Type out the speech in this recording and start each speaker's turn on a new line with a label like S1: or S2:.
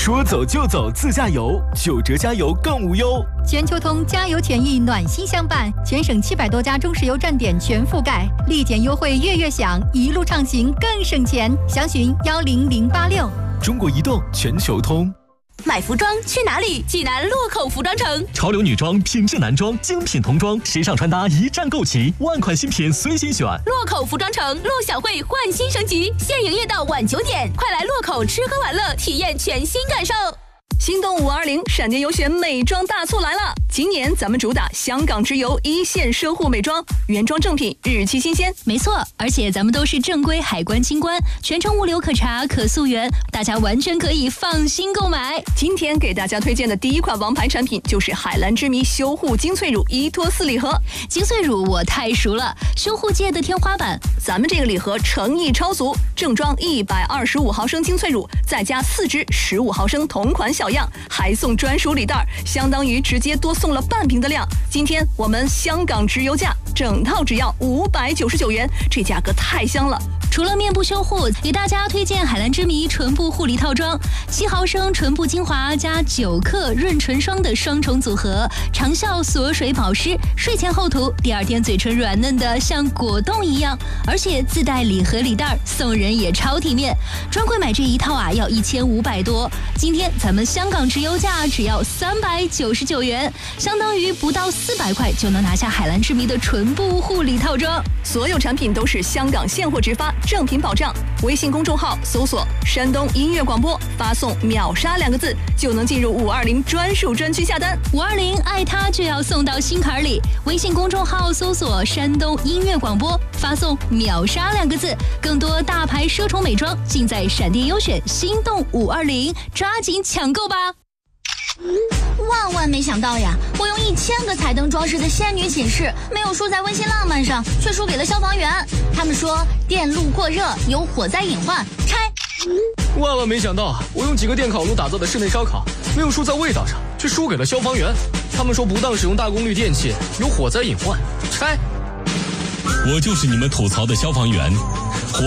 S1: 说走就走自驾游，9折加油更无忧。
S2: 全球通加油权益暖心相伴，全省700多家中石油站点全覆盖，立减优惠月月享，一路畅行更省钱。详询10086。
S1: 中国移动全球通。
S3: 买服装去哪里？济南洛口服装城，
S4: 潮流女装、品质男装、精品童装、时尚穿搭一站购齐，万款新品随心选。
S3: 洛口服装城陆小慧焕新升级，现营业到晚9点，快来洛口吃喝玩乐，体验全新感受。心动520闪电优选美妆大促来了！今年咱们主打香港直邮一线奢护美妆，原装正品，日期新鲜。
S5: 没错，而且咱们都是正规海关清关，全程物流可查可溯源，大家完全可以放心购买。
S3: 今天给大家推荐的第一款王牌产品就是海蓝之谜修护精粹乳依托4礼盒。
S5: 精粹乳我太熟了，修护界的天花板。
S3: 咱们这个礼盒诚意超足，正装125毫升精粹乳，再加4支15毫升同款小样，还送专属礼袋，相当于直接多送了半瓶的量。今天我们香港直邮价，整套只要599元，这价格太香了。
S5: 除了面部修护，给大家推荐海蓝之谜唇部护理套装，7毫升唇部精华加9克润唇霜的双重组合，长效锁水保湿，睡前后涂，第2天嘴唇软嫩的像果冻一样，而且自带礼盒礼袋，送人也超体面。专柜买这一套要1500多，今天咱们香港直邮价只要399元，相当于不到400块就能拿下海蓝之谜的唇部护理套装。
S3: 所有产品都是香港现货直发，正品保障。微信公众号搜索山东音乐广播，发送秒杀2个字就能进入520专属专区下单。
S5: 520爱它就要送到心坎里。微信公众号搜索山东音乐广播，发送秒杀2个字，更多大牌奢宠美妆尽在闪电优选心动520，抓紧抢购吧。
S6: 万没想到呀，我用1000个彩灯装饰的仙女寝室，没有输在温馨浪漫上，却输给了消防员。他们说电路过热有火灾隐患，拆。
S7: 万没想到，我用几个电烤炉打造的室内烧烤，没有输在味道上，却输给了消防员。他们说不当使用大功率电器有火灾隐患，拆。
S8: 我就是你们吐槽的消防员，